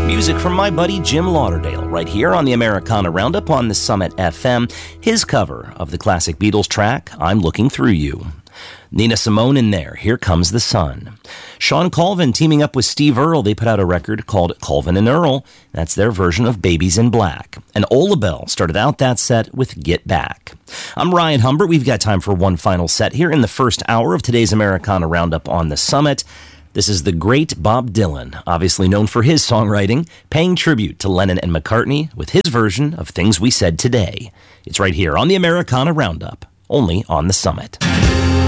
Music from my buddy Jim Lauderdale right here on the Americana Roundup on the Summit FM. His cover of the classic Beatles track, I'm Looking Through You. Nina Simone in there, Here Comes the Sun. Sean Colvin teaming up with Steve Earle, they put out a record called Colvin and Earle. That's their version of Babies in Black. And Ola Bell started out that set with Get Back. I'm Ryan Humbert. We've got time for one final set here in the first hour of today's Americana Roundup on the Summit. This is the great Bob Dylan, obviously known for his songwriting, paying tribute to Lennon and McCartney with his version of Things We Said Today. It's right here on the Americana Roundup, only on the Summit.